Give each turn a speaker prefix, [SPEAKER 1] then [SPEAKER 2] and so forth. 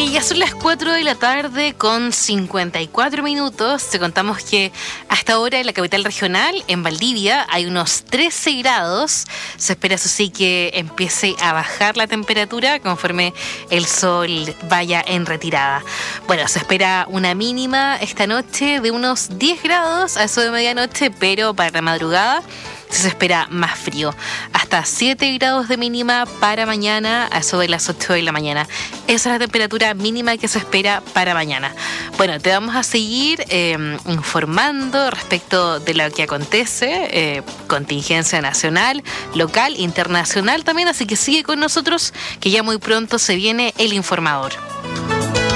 [SPEAKER 1] Oye, ya son las 4 de la tarde con 54 minutos. Te contamos que hasta ahora en la capital regional, en Valdivia, hay unos 13 grados. Se espera, eso sí, que empiece a bajar la temperatura conforme el sol vaya en retirada. Bueno, se espera una mínima esta noche de unos 10 grados a eso de medianoche, pero para la madrugada se espera más frío, hasta 7 grados de mínima para mañana a eso de las 8 de la mañana. Esa es la temperatura mínima que se espera para mañana. Bueno, te vamos a seguir informando respecto de lo que acontece, contingencia nacional, local, internacional también, así que sigue con nosotros que ya muy pronto se viene el informador.